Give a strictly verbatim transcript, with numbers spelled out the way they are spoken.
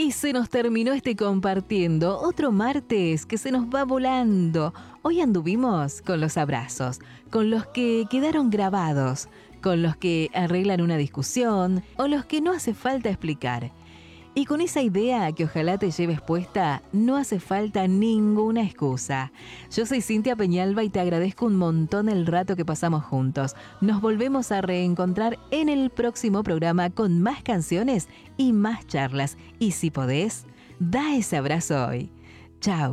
Y se nos terminó este compartiendo, otro martes que se nos va volando. Hoy anduvimos con los abrazos, con los que quedaron grabados, con los que arreglan una discusión o los que no hace falta explicar. Y con esa idea que ojalá te lleves puesta, no hace falta ninguna excusa. Yo soy Cintia Peñalba y te agradezco un montón el rato que pasamos juntos. Nos volvemos a reencontrar en el próximo programa con más canciones y más charlas. Y si podés, da ese abrazo hoy. Chao.